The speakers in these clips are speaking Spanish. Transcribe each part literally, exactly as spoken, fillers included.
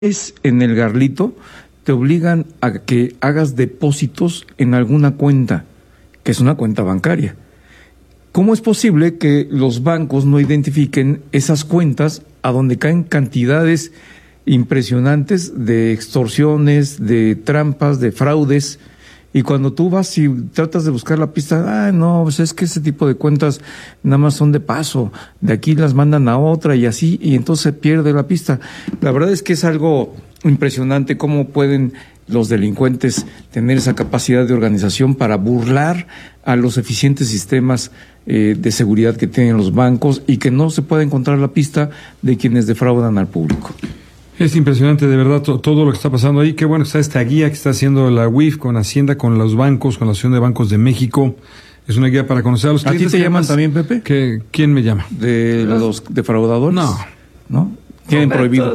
es en el Garlito, te obligan a que hagas depósitos en alguna cuenta, que es una cuenta bancaria. ¿Cómo es posible que los bancos no identifiquen esas cuentas a donde caen cantidades impresionantes de extorsiones, de trampas, de fraudes? Y cuando tú vas y tratas de buscar la pista, ah, no, pues es que ese tipo de cuentas nada más son de paso, de aquí las mandan a otra y así, y entonces se pierde la pista. La verdad es que es algo impresionante cómo pueden los delincuentes tener esa capacidad de organización para burlar a los eficientes sistemas eh, de seguridad que tienen los bancos y que no se pueda encontrar la pista de quienes defraudan al público. Es impresionante, de verdad, to, todo lo que está pasando ahí. Qué bueno que está esta guía que está haciendo la U I F con Hacienda, con los bancos, con la Asociación de Bancos de México. Es una guía para conocer a los clientes. ¿A ti te llaman además, también, Pepe? Que, ¿Quién me llama? ¿De los defraudadores? No. ¿No? Tienen prohibido.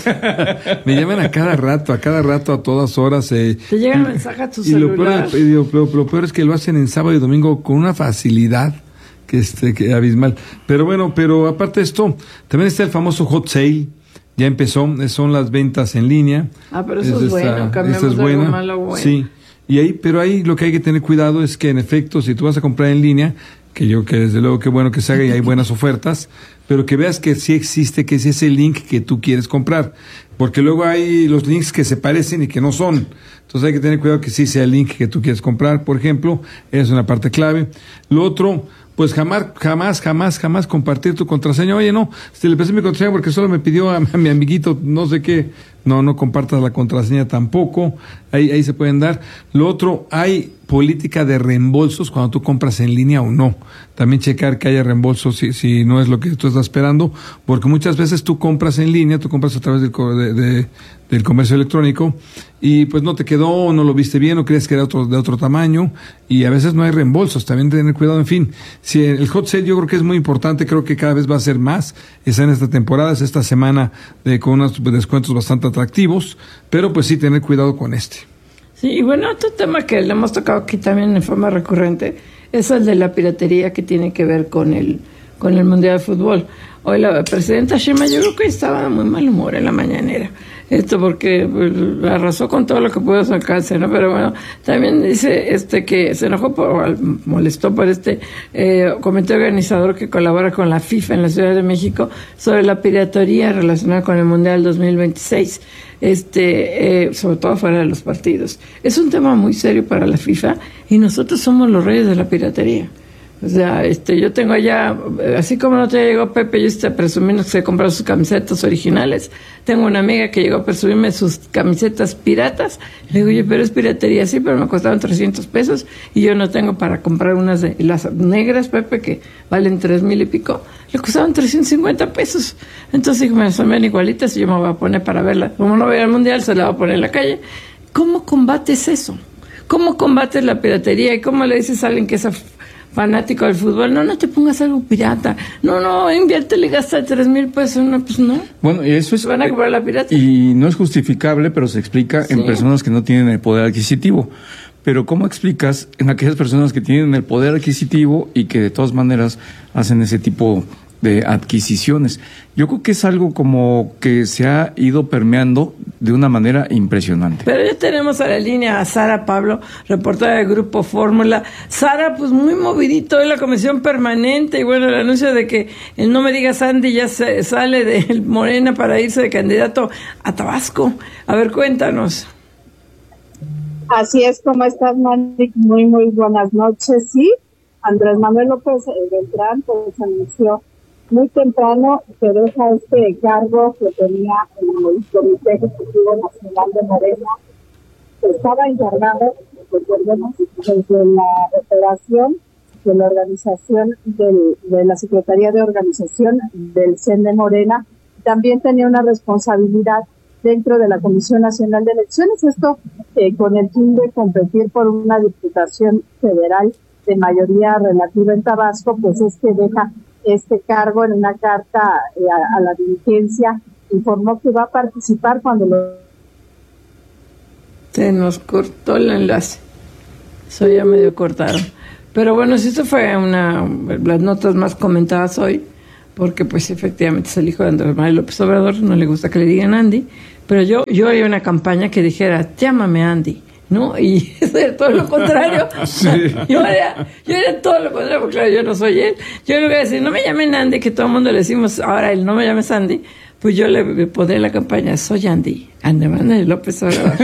Me llaman a cada rato, a cada rato, a todas horas. Eh, Te llega el mensaje a tu y celular. Lo peor, y lo, lo, lo peor es que lo hacen en sábado y domingo con una facilidad que, este, que abismal. Pero bueno, pero aparte de esto, también está el famoso hot sale. Ya empezó, son las ventas en línea. Ah, pero eso es, es bueno, cambiamos es de buena. algo malo a bueno. Sí, y ahí, pero ahí lo que hay que tener cuidado es que en efecto, si tú vas a comprar en línea, que yo que desde luego que bueno que se haga y hay buenas ofertas, pero que veas que sí existe, que sí es el link que tú quieres comprar, porque luego hay los links que se parecen y que no son. Entonces hay que tener cuidado que sí sea el link que tú quieres comprar, por ejemplo, es una parte clave. Lo otro, pues jamás, jamás, jamás, jamás compartir tu contraseña. Oye, no, si le presté mi contraseña porque solo me pidió a, a mi amiguito no sé qué. No, no compartas la contraseña tampoco. Ahí, ahí se pueden dar. Lo otro, hay política de reembolsos cuando tú compras en línea o no. También checar que haya reembolsos si, si no es lo que tú estás esperando, porque muchas veces tú compras en línea, tú compras a través del, de, de, del comercio electrónico y pues no te quedó, no lo viste bien, o crees que era otro, de otro tamaño, y a veces no hay reembolsos. También tener cuidado. En fin, si el hot sale yo creo que es muy importante, creo que cada vez va a ser más. Está en esta temporada, es esta semana de, con unos descuentos bastante atractivos, pero pues sí tener cuidado con este. Sí, y bueno, otro tema que le hemos tocado aquí también en forma recurrente es el de la piratería, que tiene que ver con el con el Mundial de Fútbol. Hoy la presidenta Sheinbaum, yo creo que estaba de muy mal humor en la mañanera. Esto porque pues, arrasó con todo lo que pudo sacarse, ¿no? Pero bueno, también dice este que se enojó, por, molestó por este eh, comité organizador que colabora con la FIFA en la Ciudad de México sobre la piratería relacionada con el Mundial dos mil veintiséis, este, eh, sobre todo fuera de los partidos. Es un tema muy serio para la FIFA y nosotros somos los reyes de la piratería. O sea, este, yo tengo allá, así como no te llegó Pepe, yo estoy presumiendo que se compró sus camisetas originales. Tengo una amiga que llegó a presumirme sus camisetas piratas. Le digo, oye, pero es piratería, sí, pero me costaron trescientos pesos y yo no tengo para comprar unas de las negras, Pepe, que valen tres mil y pico. Le costaron trescientos cincuenta pesos. Entonces dijo, me son bien igualitas y yo me voy a poner para verla. Como no voy al mundial, se la voy a poner en la calle. ¿Cómo combates eso? ¿Cómo combates la piratería? ¿Y cómo le dices a alguien que es fanático del fútbol? No, no te pongas algo pirata. No, no, inviértele y gasta tres mil pesos. No, pues no. Bueno, y eso es. Van a comprar la pirata. Y no es justificable, pero se explica sí. en personas que no tienen el poder adquisitivo. Pero ¿cómo explicas en aquellas personas que tienen el poder adquisitivo y que de todas maneras hacen ese tipo de adquisiciones? Yo creo que es algo como que se ha ido permeando de una manera impresionante. Pero ya tenemos a la línea a Sara Pablo, reportera del Grupo Fórmula. Sara, pues muy movidito en la comisión permanente, y bueno, el anuncio de que el No Me Digas Andy ya se sale de Morena para irse de candidato a Tabasco. A ver, cuéntanos. Así es, ¿cómo estás, Mandy? Muy, muy buenas noches. Sí, Andrés Manuel López Beltrán pues anunció muy temprano que deja este cargo que tenía en el Comité Ejecutivo Nacional de Morena, que estaba encargado, recordemos, desde la operación de la organización del, de la Secretaría de Organización del C E N de Morena. También tenía una responsabilidad dentro de la Comisión Nacional de Elecciones, esto eh, con el fin de competir por una diputación federal de mayoría relativa en Tabasco, pues es que deja este cargo. En una carta eh, a, a la dirigencia informó que va a participar cuando lo... Se nos cortó el enlace, eso ya medio cortaron, pero bueno, si esto fue una las notas más comentadas hoy, porque pues efectivamente es el hijo de Andrés Manuel López Obrador, no le gusta que le digan Andy, Pero yo, yo haría una campaña que dijera, llámame Andy, ¿no? Y era todo lo contrario. Sí. Yo haría, yo haría todo lo contrario, porque claro, yo no soy él. Yo le voy a decir, no me llamen Andy, que todo el mundo le decimos ahora él, no me llames Andy. Pues yo le pondré la campaña, soy Andy, Andy Manuel López Obrador.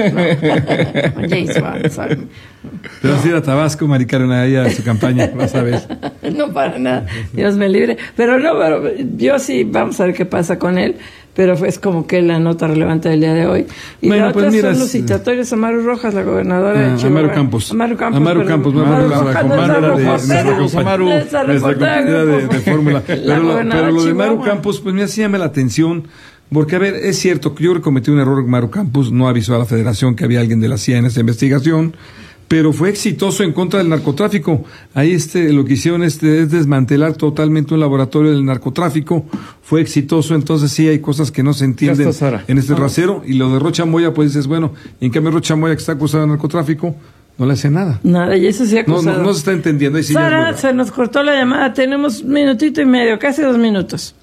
No. James Bond, soy... Pero si era Tabasco, Mari Carmen, ahí a su campaña, vas a ver. No, para nada, Dios me libre. Pero no, pero yo sí, vamos a ver qué pasa con él. Pero es como que la nota relevante del día de hoy. Y bueno, la otra pues mira, son los citatorios a Maru Rojas, la gobernadora ah, de Chihuahua. Amaru Campos. Amaru Campos. Amaru Campos, no Amaru Rojas. Amaru era de compañera de Fórmula. Pero, pero lo de Maru Campos, pues mira, sí llama la atención. Porque, a ver, es cierto que yo creo que cometí un error. Maru Campos no avisó a la Federación que había alguien de la C I A en esa investigación. Pero fue exitoso en contra del narcotráfico. Ahí este, lo que hicieron este, es desmantelar totalmente un laboratorio del narcotráfico. Fue exitoso, entonces sí hay cosas que no se entienden en este rasero. Y lo de Rocha Moya, pues dices, bueno, en cambio Rocha Moya, que está acusado de narcotráfico, no le hace nada. Nada, y eso sí acusado. No, no, no se está entendiendo. Ahí sí Sara, se nos cortó la llamada, tenemos un minutito y medio, casi dos minutos.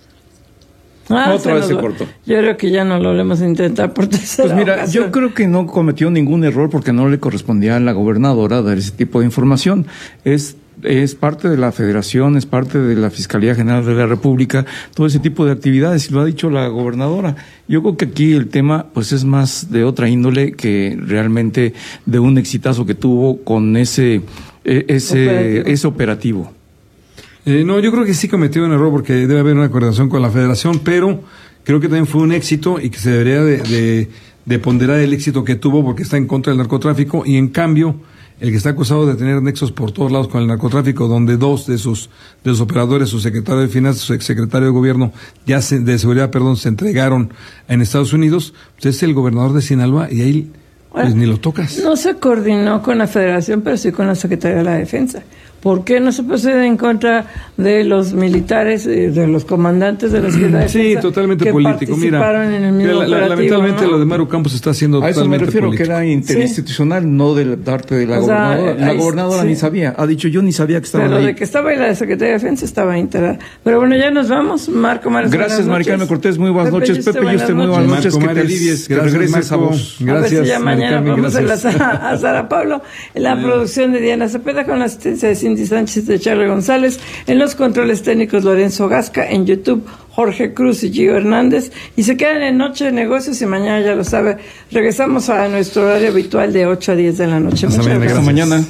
Ah, Otra vez se cortó. Yo creo que ya no lo volvemos a intentar por tercera Pues mira, ocasión. yo creo que no cometió ningún error porque no le correspondía a la gobernadora dar ese tipo de información. Es es parte de la Federación, es parte de la Fiscalía General de la República, todo ese tipo de actividades, y lo ha dicho la gobernadora. Yo creo que aquí el tema pues es más de otra índole que realmente de un exitazo que tuvo con ese ese operativo. ese operativo. Eh, no, yo creo que sí cometió un error porque debe haber una coordinación con la Federación, pero creo que también fue un éxito y que se debería de, de, de ponderar el éxito que tuvo porque está en contra del narcotráfico, y en cambio el que está acusado de tener nexos por todos lados con el narcotráfico, donde dos de sus de sus operadores, su secretario de Finanzas, su exsecretario de Gobierno, ya se, de Seguridad, perdón, se entregaron en Estados Unidos, pues es el gobernador de Sinaloa, y ahí pues bueno, ni lo tocas. No se coordinó con la Federación, pero sí con la Secretaría de la Defensa. ¿Por qué no se procede en contra de los militares, de los comandantes de la Secretaría de Defensa? Sí, totalmente que político. Mira, en el mismo la, la, lamentablemente ¿no? Lo de Maru Campos está haciendo a totalmente eso me refiero, político. Que era interinstitucional, sí. No de parte de la o gobernadora. Sea, la ahí, gobernadora sí. Ni sabía. Ha dicho, yo ni sabía que estaba pero ahí. Pero de que estaba ahí la Secretaría de Defensa estaba integrada. Pero bueno, ya nos vamos. Marco Mares. Gracias, Mari Carmen Cortés. Muy buenas noches. Pepe y usted, muy buenas noches. Marco, que te alivies, que gracias, regreses Marco. a vos. Gracias, a ver si ya Mari mañana Carmen, vamos gracias. a, la, a Sara Pablo. En la producción de Diana Cepeda con la asistencia de Cindy Sánchez, de Charlie González. En los controles técnicos Lorenzo Gasca, en YouTube Jorge Cruz y Gio Hernández, y se quedan en Noche de Negocios y mañana, ya lo sabe, regresamos a nuestro horario habitual de ocho a diez de la noche. Hasta Muchas mañana, gracias. mañana.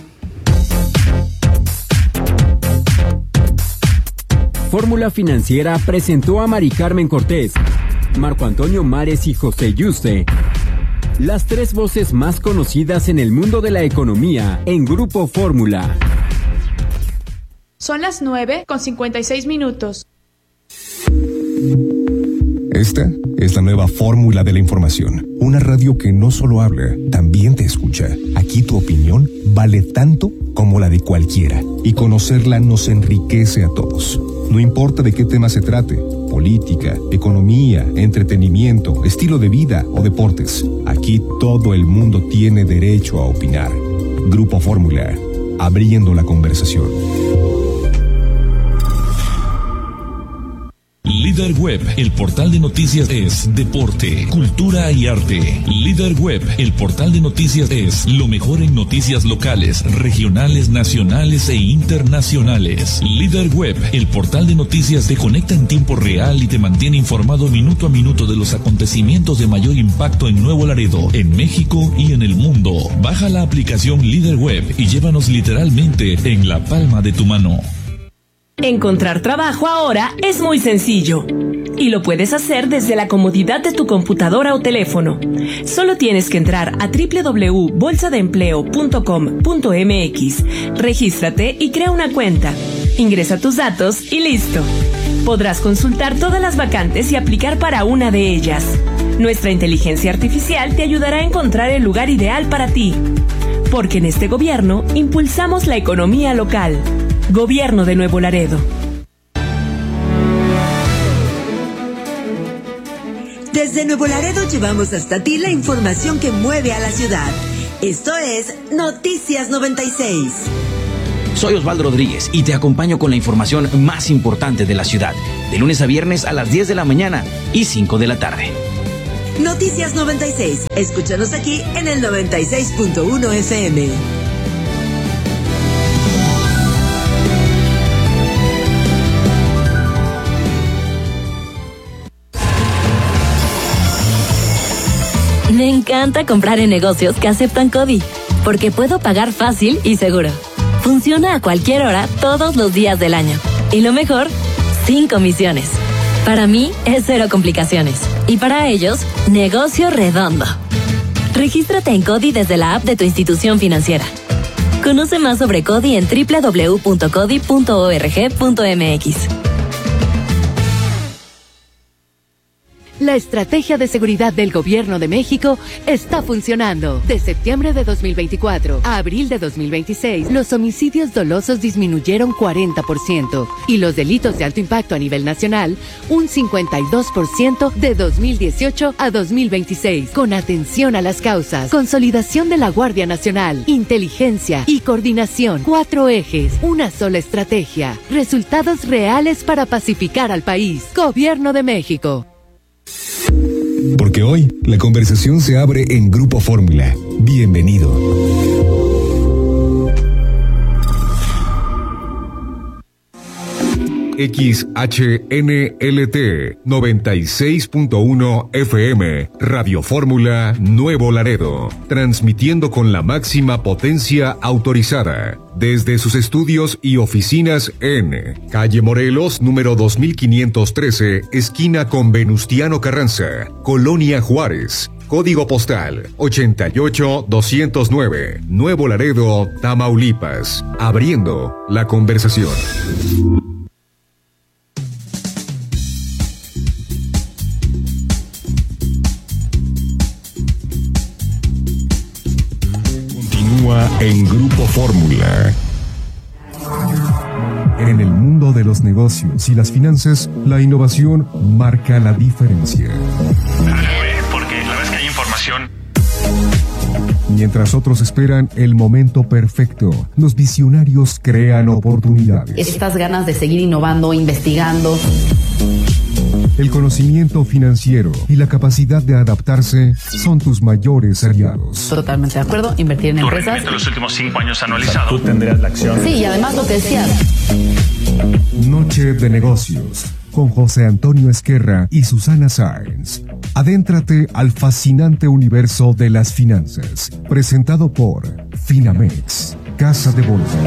Fórmula Financiera presentó a Mari Carmen Cortés, Marco Antonio Mares y José Yuste, las tres voces más conocidas en el mundo de la economía en Grupo Fórmula. Son las nueve con cincuenta y seis minutos. Esta es la nueva fórmula de la información. Una radio que no solo habla, también te escucha. Aquí tu opinión vale tanto como la de cualquiera. Y conocerla nos enriquece a todos. No importa de qué tema se trate. Política, economía, entretenimiento, estilo de vida o deportes. Aquí todo el mundo tiene derecho a opinar. Grupo Fórmula. Abriendo la conversación. Líder Web, el portal de noticias es deporte, cultura y arte. Líder Web, el portal de noticias es lo mejor en noticias locales, regionales, nacionales e internacionales. Líder Web, el portal de noticias te conecta en tiempo real y te mantiene informado minuto a minuto de los acontecimientos de mayor impacto en Nuevo Laredo, en México y en el mundo. Baja la aplicación Líder Web y llévanos literalmente en la palma de tu mano. Encontrar trabajo ahora es muy sencillo y lo puedes hacer desde la comodidad de tu computadora o teléfono. Solo tienes que entrar a doble u doble u doble u punto bolsa de empleo punto com punto m x, regístrate y crea una cuenta. Ingresa tus datos y listo. Podrás consultar todas las vacantes y aplicar para una de ellas. Nuestra inteligencia artificial te ayudará a encontrar el lugar ideal para ti. Porque en este gobierno impulsamos la economía local. Gobierno de Nuevo Laredo. Desde Nuevo Laredo llevamos hasta ti la información que mueve a la ciudad. Esto es Noticias noventa y seis. Soy Osvaldo Rodríguez y te acompaño con la información más importante de la ciudad, de lunes a viernes a las diez de la mañana y cinco de la tarde. Noticias noventa y seis. Escúchanos aquí en el noventa y seis punto uno F M. Me encanta comprar en negocios que aceptan CODI, porque puedo pagar fácil y seguro. Funciona a cualquier hora, todos los días del año. Y lo mejor, sin comisiones. Para mí, es cero complicaciones. Y para ellos, negocio redondo. Regístrate en CODI desde la app de tu institución financiera. Conoce más sobre CODI en doble u doble u doble u punto codi punto org punto m x. La estrategia de seguridad del Gobierno de México está funcionando. De septiembre de dos mil veinticuatro a abril de dos mil veintiséis, los homicidios dolosos disminuyeron cuarenta por ciento y los delitos de alto impacto a nivel nacional un cincuenta y dos por ciento de dos mil dieciocho a dos mil veintiséis. Con atención a las causas, consolidación de la Guardia Nacional, inteligencia y coordinación. Cuatro ejes, una sola estrategia. Resultados reales para pacificar al país. Gobierno de México. Porque hoy la conversación se abre en Grupo Fórmula. Bienvenido. X H N L T noventa y seis punto uno F M, Radio Fórmula Nuevo Laredo, transmitiendo con la máxima potencia autorizada desde sus estudios y oficinas en Calle Morelos, número dos mil quinientos trece, esquina con Venustiano Carranza, Colonia Juárez. Código postal ochenta y ocho doscientos nueve, Nuevo Laredo, Tamaulipas. Abriendo la conversación. En Grupo Fórmula. En el mundo de los negocios y las finanzas, la innovación marca la diferencia. Porque la verdad es que hay información. Mientras otros esperan el momento perfecto, los visionarios crean oportunidades. Estas ganas de seguir innovando, investigando. El conocimiento financiero y la capacidad de adaptarse son tus mayores aliados. Totalmente de acuerdo. Invertir en Tu empresas. rendimiento de los últimos cinco años anualizado. Tú tendrías la acción. Sí, y además lo que decías. Noche de negocios con José Antonio Esquerra y Susana Sáenz. Adéntrate al fascinante universo de las finanzas. Presentado por Finamex, Casa de Bolsa.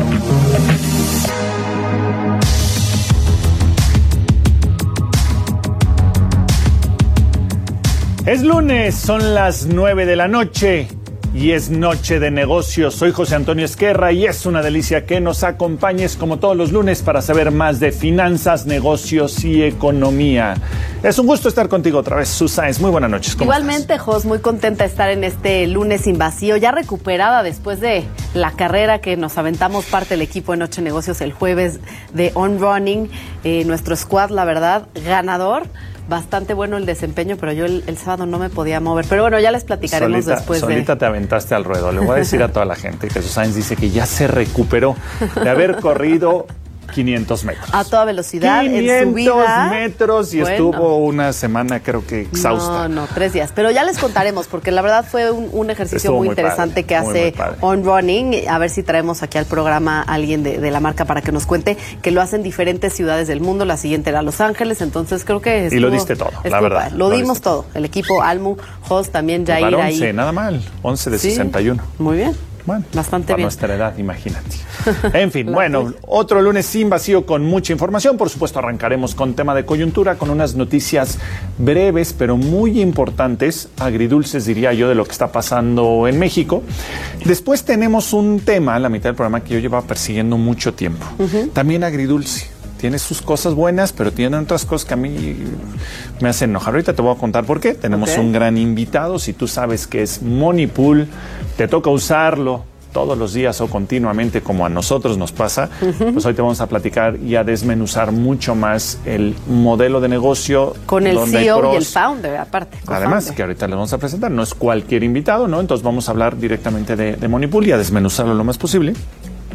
Es lunes, son las nueve de la noche y es noche de negocios. Soy José Antonio Esquerra y es una delicia que nos acompañes como todos los lunes para saber más de finanzas, negocios y economía. Es un gusto estar contigo otra vez, Susana. Muy buenas noches. ¿Cómo Igualmente, estás? Jos, muy contenta de estar en este lunes sin vacío, ya recuperada después de la carrera que nos aventamos parte del equipo de Noche de Negocios el jueves de On Running. Eh, nuestro squad, la verdad, ganador. Bastante bueno el desempeño, pero yo el, el sábado no me podía mover. Pero bueno, ya les platicaremos solita, después solita de... Solita te aventaste al ruedo. Le voy a decir a toda la gente que Susana dice que ya se recuperó de haber corrido quinientos metros. A toda velocidad, en quinientos subida. metros y Bueno. estuvo una semana creo que exhausta. No, no, tres días. Pero ya les contaremos, porque la verdad fue un, un ejercicio Estuvo muy, muy interesante padre, que muy, hace muy padre. On Running. A ver si traemos aquí al programa a alguien de, de la marca para que nos cuente que lo hacen diferentes ciudades del mundo. La siguiente era Los Ángeles, entonces creo que estuvo, Y lo diste todo, la estuvo verdad. padre. Lo, Lo dimos diste todo. El equipo Almu, Jos, también Jair Para ahí. once, nada mal. once de Sí, sesenta y uno. Muy bien. Bueno, bastante para bien. nuestra edad, imagínate. En fin, bueno, otro lunes sin vacío con mucha información. Por supuesto, arrancaremos con tema de coyuntura, con unas noticias breves, pero muy importantes, agridulces diría yo, de lo que está pasando en México. Después tenemos un tema, la mitad del programa, que yo llevaba persiguiendo mucho tiempo. Uh-huh. También agridulce. Tiene sus cosas buenas, pero tiene otras cosas que a mí me hacen enojar. Ahorita te voy a contar por qué. Tenemos okay. un gran invitado. Si tú sabes que es Money Pool, te toca usarlo todos los días o continuamente como a nosotros nos pasa, uh-huh. pues hoy te vamos a platicar y a desmenuzar mucho más el modelo de negocio. Con el C E O cross, y el founder, aparte. Además, founder. que ahorita les vamos a presentar. No es cualquier invitado, ¿no? Entonces vamos a hablar directamente de, de Money Pool y a desmenuzarlo lo más posible.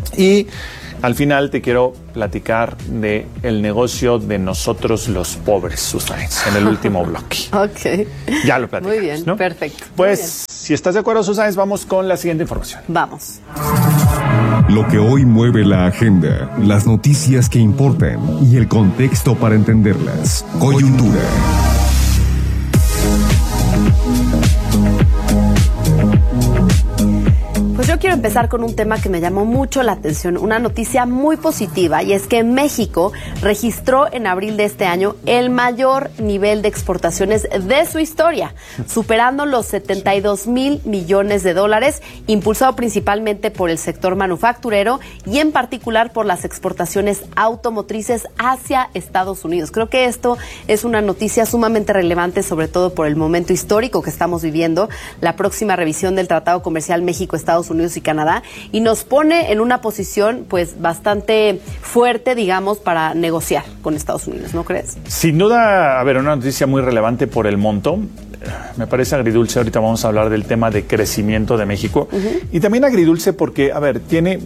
Y al final te quiero platicar de el negocio de nosotros los pobres, Susains, en el último bloque. Ok. Ya lo platicamos, Muy bien, ¿no? perfecto. Pues, si estás de acuerdo, Susains, vamos con la siguiente información. Vamos. Lo que hoy mueve la agenda, las noticias que importan y el contexto para entenderlas. Coyuntura. Pues yo quiero empezar con un tema que me llamó mucho la atención, una noticia muy positiva, y es que México registró en abril de este año el mayor nivel de exportaciones de su historia, superando los setenta y dos mil millones de dólares, impulsado principalmente por el sector manufacturero y en particular por las exportaciones automotrices hacia Estados Unidos. Creo que esto es una noticia sumamente relevante, sobre todo por el momento histórico que estamos viviendo, la próxima revisión del Tratado Comercial México-Estados Unidos y Canadá, y nos pone en una posición pues bastante fuerte, digamos, para negociar con Estados Unidos, ¿no crees? Sin duda, a ver, una noticia muy relevante por el monto. Me parece agridulce, ahorita vamos a hablar del tema de crecimiento de México. Uh-huh. Y también agridulce porque, a ver, tiene,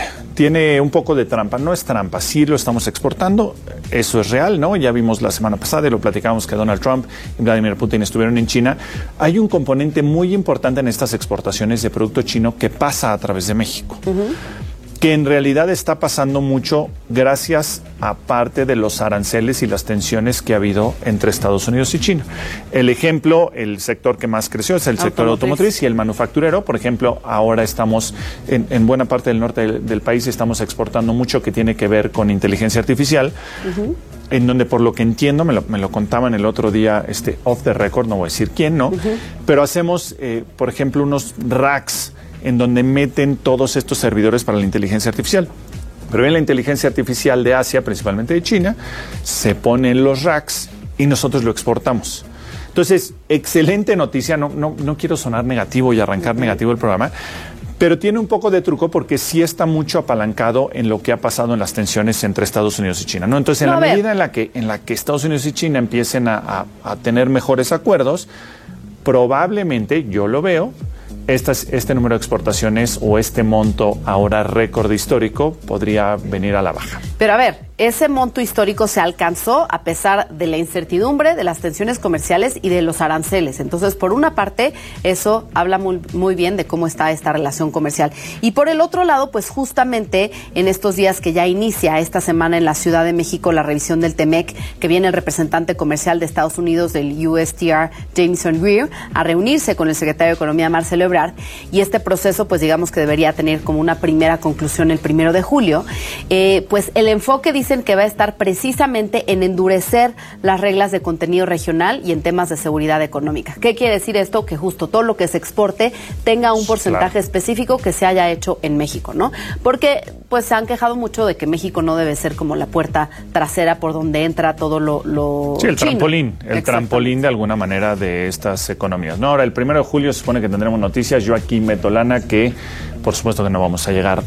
tiene un poco de trampa. No es trampa, sí lo estamos exportando, eso es real, ¿no? Ya vimos la semana pasada y lo platicábamos que Donald Trump y Vladimir Putin estuvieron en China. Hay un componente muy importante en estas exportaciones de producto chino que pasa a través de México. Uh-huh. Que en realidad está pasando mucho gracias a parte de los aranceles y las tensiones que ha habido entre Estados Unidos y China. El ejemplo, el sector que más creció es el sector automotriz y el manufacturero. Por ejemplo, ahora estamos en, en buena parte del norte del, del país, estamos exportando mucho que tiene que ver con inteligencia artificial. Uh-huh. En donde, por lo que entiendo, me lo, me lo contaban el otro día, este, off the record, no voy a decir quién, ¿no? Uh-huh. Pero hacemos, eh, por ejemplo, unos racks en donde meten todos estos servidores para la inteligencia artificial. Pero en la inteligencia artificial de Asia, principalmente de China, se ponen los racks y nosotros lo exportamos. Entonces, excelente noticia, no, no, no quiero sonar negativo y arrancar uh-huh. negativo el programa, pero tiene un poco de truco porque sí está mucho apalancado en lo que ha pasado en las tensiones entre Estados Unidos y China, ¿no? Entonces, en no, la medida en la que en la que Estados Unidos y China empiecen a, a, a tener mejores acuerdos, probablemente, yo lo veo, Estas, este número de exportaciones o este monto ahora récord histórico podría venir a la baja. Pero a ver, ese monto histórico se alcanzó a pesar de la incertidumbre, de las tensiones comerciales y de los aranceles. Entonces, por una parte, eso habla muy, muy bien de cómo está esta relación comercial. Y por el otro lado, pues justamente en estos días que ya inicia esta semana en la Ciudad de México la revisión del T M E C, que viene el representante comercial de Estados Unidos del U S T R, Jameson Greer, a reunirse con el secretario de Economía, Marcelo Ebrard, y este proceso, pues digamos que debería tener como una primera conclusión el primero de julio. Eh, pues el enfoque dicen que va a estar precisamente en endurecer las reglas de contenido regional y en temas de seguridad económica. ¿Qué quiere decir esto? Que justo todo lo que se exporte tenga un porcentaje claro. específico que se haya hecho en México, ¿no? Porque pues se han quejado mucho de que México no debe ser como la puerta trasera por donde entra todo lo, lo Sí, el chino. trampolín, el trampolín de alguna manera de estas economías. No, ahora el primero de julio se supone que tendremos noticias. Yo aquí meto lana que por supuesto que no vamos a llegar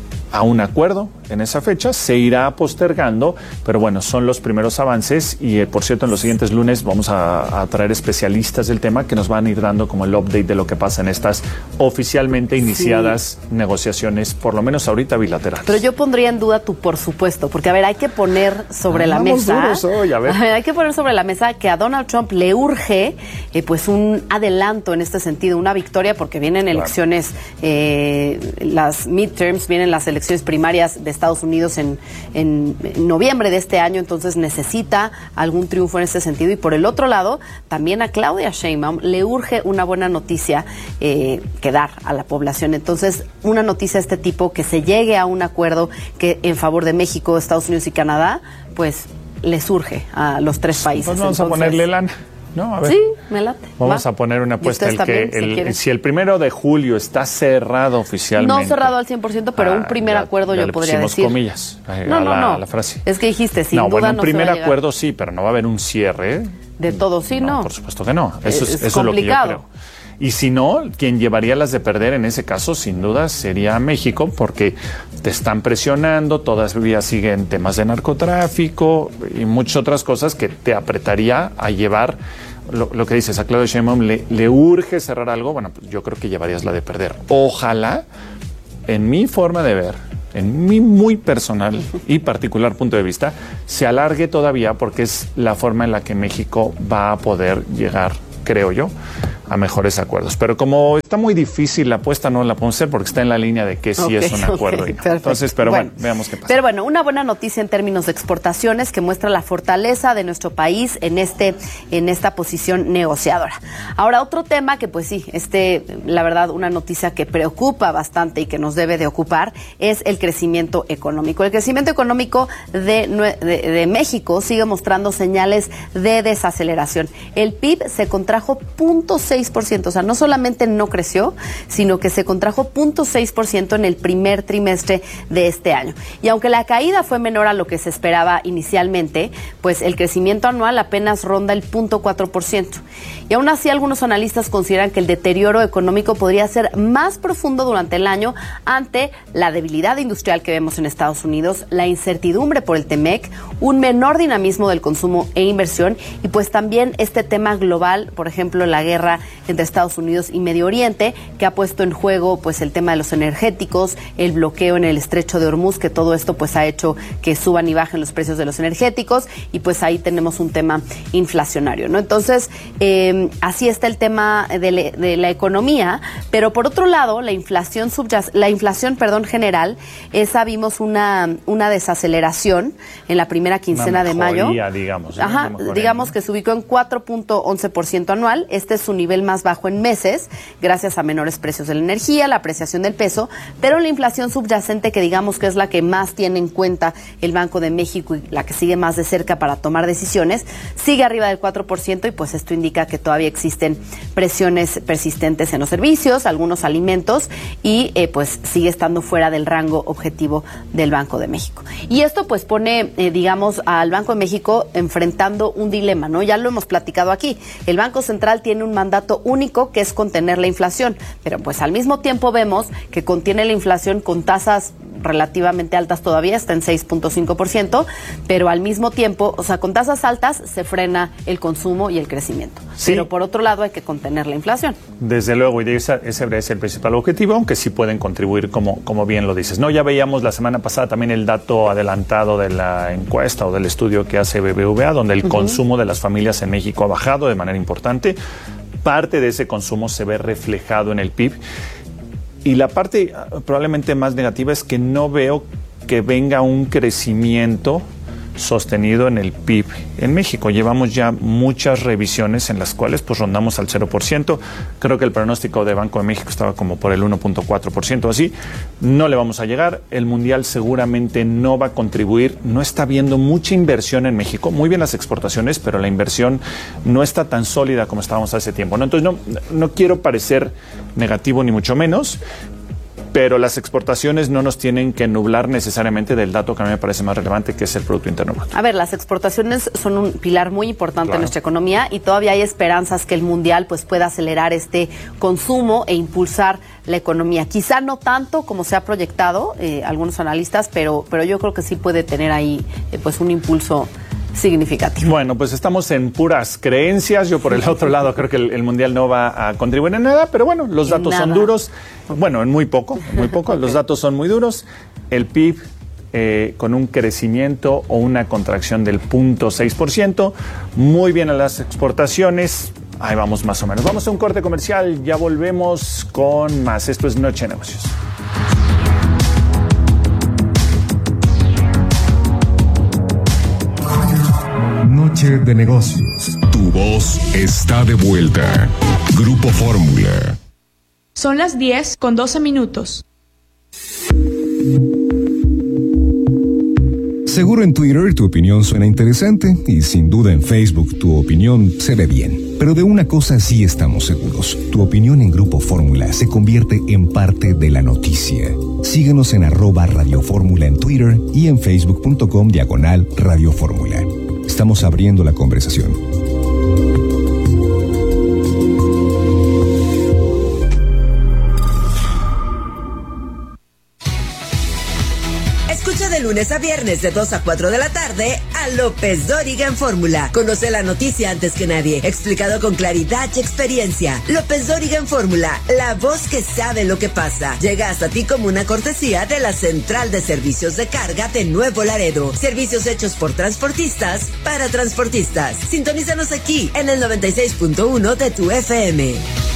a un acuerdo en esa fecha, se irá postergando, pero bueno, son los primeros avances y eh, por cierto en los siguientes lunes vamos a, a traer especialistas del tema que nos van a ir dando como el update de lo que pasa en estas oficialmente iniciadas sí. negociaciones, por lo menos ahorita bilaterales. Pero yo pondría en duda tu por supuesto, porque a ver, hay que poner sobre ah, la mesa, duros hoy, a ver. A ver, hay que poner sobre la mesa que a Donald Trump le urge eh, pues un adelanto en este sentido, una victoria, porque vienen elecciones, claro. eh, las midterms, vienen las elecciones primarias de Estados Unidos en, en, en noviembre de este año, entonces necesita algún triunfo en ese sentido. Y por el otro lado, también a Claudia Sheinbaum le urge una buena noticia eh, que dar a la población. Entonces, una noticia de este tipo, que se llegue a un acuerdo que en favor de México, Estados Unidos y Canadá, pues les urge a los tres países. Pues vamos entonces, a ponerle lana. No, a ver. Sí, me late. Vamos Va. a poner una apuesta. El que, el, si, si el primero de julio está cerrado oficialmente. No cerrado al cien por ciento, pero ah, un primer ya, acuerdo ya yo le podría decir. comillas eh, no, a, no, la, no. a la frase. Es que dijiste, sin no, duda bueno, un no primer se va a acuerdo sí, pero no va a haber un cierre. De todo, sí, no. no. Por supuesto que no. Eso es, es, eso es lo que yo creo. Y si no, quien llevaría las de perder en ese caso, sin duda, sería México, porque te están presionando, todavía siguen temas de narcotráfico y muchas otras cosas que te apretaría a llevar. Lo, lo que dices, a Claudia Sheinbaum le, le urge cerrar algo, bueno, pues yo creo que llevarías la de perder. Ojalá, en mi forma de ver, en mi muy personal y particular punto de vista, se alargue todavía, porque es la forma en la que México va a poder llegar, creo yo, a mejores acuerdos. Pero como está muy difícil la apuesta, no la podemos hacer porque está en la línea de que sí okay, es un acuerdo. Okay, y no. Entonces, pero bueno, bueno, veamos qué pasa. Pero bueno, una buena noticia en términos de exportaciones que muestra la fortaleza de nuestro país en este en esta posición negociadora. Ahora, otro tema que pues sí, este, la verdad, una noticia que preocupa bastante y que nos debe de ocupar es el crecimiento económico. El crecimiento económico de, de, de México sigue mostrando señales de desaceleración. El P I B se contrajo cero punto seis por ciento, o sea, no solamente no creció, sino que se contrajo cero punto seis por ciento en el primer trimestre de este año. Y aunque la caída fue menor a lo que se esperaba inicialmente, pues el crecimiento anual apenas ronda el cero punto cuatro por ciento. Y aún así, algunos analistas consideran que el deterioro económico podría ser más profundo durante el año ante la debilidad industrial que vemos en Estados Unidos, la incertidumbre por el T-MEC, un menor dinamismo del consumo e inversión y pues también este tema global, por ejemplo, la guerra entre Estados Unidos y Medio Oriente, que ha puesto en juego pues el tema de los energéticos, el bloqueo en el estrecho de Hormuz, que todo esto pues ha hecho que suban y bajen los precios de los energéticos y pues ahí tenemos un tema inflacionario, ¿no? Entonces, eh, así está el tema de, le, de la economía, pero por otro lado, la inflación subyac- la inflación, perdón, general, esa vimos una, una desaceleración en la primera quincena de mayo. Digamos, Ajá, ¿no? digamos que se ubicó en cuatro punto once por ciento anual. Este es su nivel más bajo en meses, gracias a menores precios de la energía, la apreciación del peso, pero la inflación subyacente, que digamos que es la que más tiene en cuenta el Banco de México y la que sigue más de cerca para tomar decisiones, sigue arriba del cuatro por ciento y pues esto indica que todavía existen presiones persistentes en los servicios, algunos alimentos y eh, pues sigue estando fuera del rango objetivo del Banco de México. Y esto pues pone, eh, digamos, al Banco de México enfrentando un dilema, ¿no? Ya lo hemos platicado aquí. El Banco Central tiene un mandato único que es contener la inflación, pero pues al mismo tiempo vemos que contiene la inflación con tasas relativamente altas todavía, está en seis punto cinco por ciento, pero al mismo tiempo, o sea, con tasas altas se frena el consumo y el crecimiento. Sí. Pero por otro lado hay que contener la inflación. Desde luego, y ese, ese es el principal objetivo, aunque sí pueden contribuir, como, como bien lo dices. No, ya veíamos la semana pasada también el dato adelantado de la encuesta o del estudio que hace B B V A, donde el uh-huh. consumo de las familias en México ha bajado de manera importante. Parte de ese consumo se ve reflejado en el P I B. Y la parte probablemente más negativa es que no veo que venga un crecimiento sostenido en el P I B en México. Llevamos ya muchas revisiones en las cuales pues rondamos al cero por ciento. Creo que el pronóstico de Banco de México estaba como por el uno punto cuatro por ciento así. No le vamos a llegar. El Mundial seguramente no va a contribuir. No está habiendo mucha inversión en México. Muy bien las exportaciones, pero la inversión no está tan sólida como estábamos hace tiempo, ¿no? Entonces no, no quiero parecer negativo ni mucho menos, pero las exportaciones no nos tienen que nublar necesariamente del dato que a mí me parece más relevante, que es el Producto Interno Bruto. A ver, las exportaciones son un pilar muy importante claro. en nuestra economía y todavía hay esperanzas que el Mundial pues pueda acelerar este consumo e impulsar la economía. Quizá no tanto como se ha proyectado eh, algunos analistas, pero, pero yo creo que sí puede tener ahí eh, pues un impulso significativo. Bueno, pues estamos en puras creencias. Yo por el otro lado creo que el, el Mundial no va a contribuir en nada, pero bueno, los datos son duros. Bueno, en muy poco, muy poco. Los datos son muy duros. El P I B eh, con un crecimiento o una contracción del cero punto seis por ciento. Muy bien a las exportaciones. Ahí vamos más o menos. Vamos a un corte comercial. Ya volvemos con más. Esto es Noche de Negocios. Noche de Negocios. Tu voz está de vuelta. Grupo Fórmula. Son las diez con doce minutos. Seguro en Twitter tu opinión suena interesante y sin duda en Facebook tu opinión se ve bien. Pero de una cosa sí estamos seguros. Tu opinión en Grupo Fórmula se convierte en parte de la noticia. Síguenos en arroba Radio Fórmula en Twitter y en facebook punto com diagonal Radio Fórmula. Estamos abriendo la conversación. Escucha de lunes a viernes de dos a cuatro de la tarde a López Dóriga en Fórmula. Conoce la noticia antes que nadie, explicado con claridad y experiencia. López Dóriga en Fórmula, la voz que sabe lo que pasa. Llega hasta ti como una cortesía de la Central de Servicios de Carga de Nuevo Laredo. Servicios hechos por transportistas para transportistas. Sintonízanos aquí en el noventa y seis punto uno de tu F M.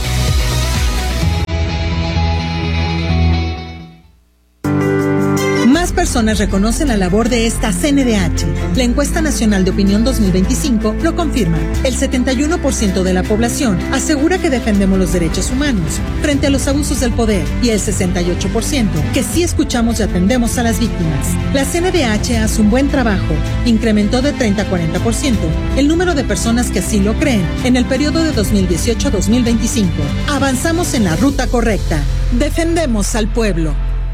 Más personas reconocen la labor de esta C N D H. La encuesta nacional de opinión dos mil veinticinco lo confirma. El setenta y uno por ciento de la población asegura que defendemos los derechos humanos frente a los abusos del poder y el sesenta y ocho por ciento que sí escuchamos y atendemos a las víctimas. La C N D H hace un buen trabajo. Incrementó de treinta a cuarenta por ciento el número de personas que así lo creen en el periodo de dos mil dieciocho a dos mil veinticinco. Avanzamos en la ruta correcta. Defendemos al pueblo.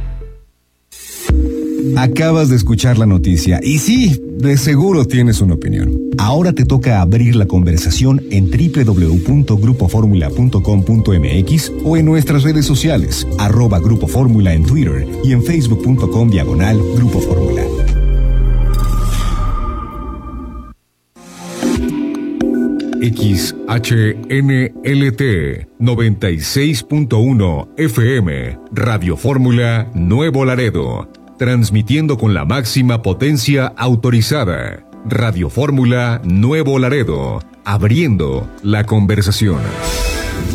Acabas de escuchar la noticia y sí, de seguro tienes una opinión. Ahora te toca abrir la conversación en doble u doble u doble u punto grupo fórmula punto com punto m x o en nuestras redes sociales, arroba Grupo Fórmula en Twitter y en facebook punto com diagonal Grupo Fórmula. X H N L T noventa y seis punto uno F M, Radio Fórmula Nuevo Laredo. Transmitiendo con la máxima potencia autorizada. Radio Fórmula Nuevo Laredo. Abriendo la conversación.